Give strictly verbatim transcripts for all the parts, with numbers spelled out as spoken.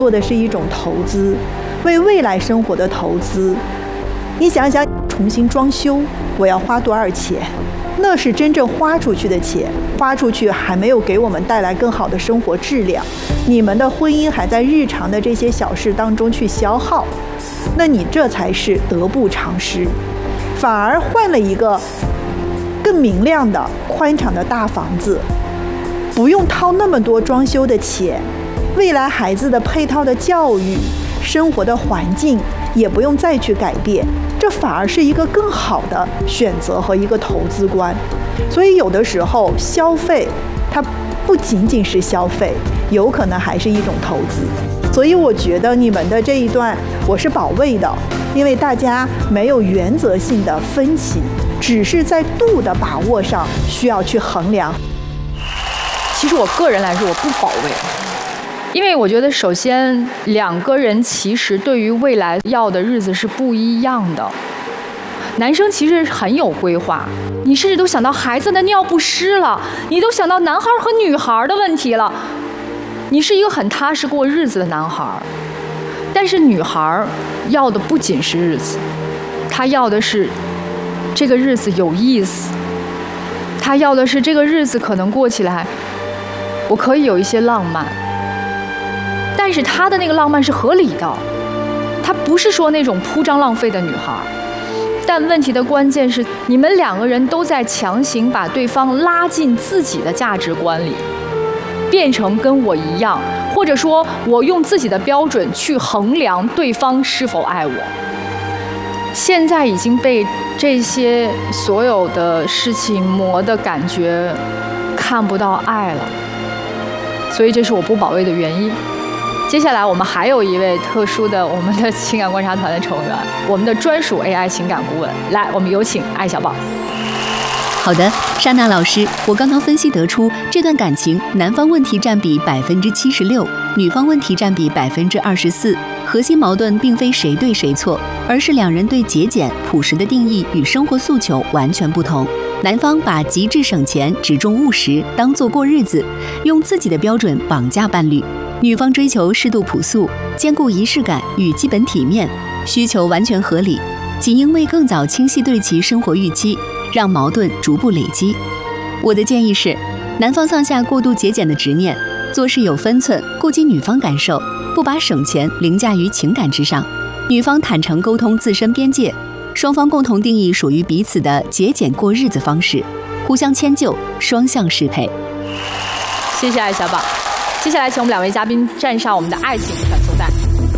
做的是一种投资，为未来生活的投资。你想想，重新装修，我要花多少钱？那是真正花出去的钱，花出去还没有给我们带来更好的生活质量。你们的婚姻还在日常的这些小事当中去消耗，那你这才是得不偿失。反而换了一个更明亮的、宽敞的大房子，不用掏那么多装修的钱，未来孩子的配套的教育、生活的环境也不用再去改变，这反而是一个更好的选择和一个投资观。所以有的时候消费它不仅仅是消费，有可能还是一种投资。所以我觉得你们的这一段我是保卫的，因为大家没有原则性的分歧，只是在度的把握上需要去衡量。 其实我个人来说我不保卫，因为我觉得首先两个人其实对于未来要的日子是不一样的。男生其实很有规划，你甚至都想到孩子的尿不湿了，你都想到男孩和女孩的问题了，你是一个很踏实过日子的男孩。但是女孩要的不仅是日子，她要的是这个日子有意思，她要的是这个日子可能过起来我可以有一些浪漫，但是她的那个浪漫是合理的，她不是说那种铺张浪费的女孩。但问题的关键是，你们两个人都在强行把对方拉进自己的价值观里，变成跟我一样，或者说我用自己的标准去衡量对方是否爱我。现在已经被这些所有的事情磨的感觉看不到爱了，所以这是我不保卫的原因。接下来我们还有一位特殊的我们的情感观察团的成员，我们的专属 A I 情感顾问。来，我们有请艾小宝。 好的，莎娜老师，我刚刚分析得出，这段感情男方问题占比百分之七十六，女方问题占比百分之二十四。核心矛盾并非谁对谁错，而是两人对节俭、朴实的定义与生活诉求完全不同。男方把极致省钱、只重务实当作过日子，用自己的标准绑架伴侣；女方追求适度朴素，兼顾仪式感与基本体面，需求完全合理，仅因为更早清晰对其生活预期，让矛盾逐步累积。我的建议是，男方放下过度节俭的执念，做事有分寸，顾及女方感受，不把省钱凌驾于情感之上；女方坦诚沟通自身边界，双方共同定义属于彼此的节俭过日子方式，互相迁就，双向适配。 谢谢艾小宝。接下来请我们两位嘉宾站上我们的爱情传送带。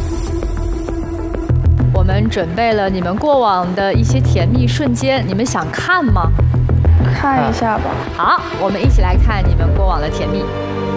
我们准备了你们过往的一些甜蜜瞬间，你们想看吗？ 看一下吧。 好，我们一起来看你们过往的甜蜜。